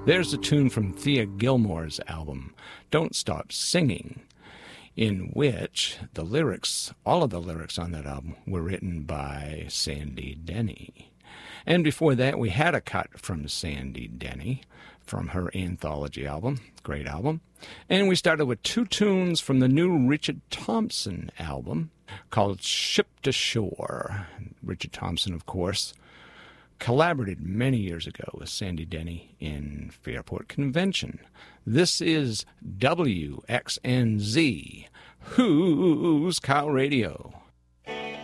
There's a tune from Thea Gilmore's album, Don't Stop Singing, in which the lyrics, all of the lyrics on that album, were written by Sandy Denny. And before that, we had a cut from Sandy Denny from her anthology album, great album. And we started with two tunes from the new Richard Thompson album called Ship to Shore. Richard Thompson, of course, collaborated many years ago with Sandy Denny in Fairport Convention. This is WXNZ, Who's Cow Radio.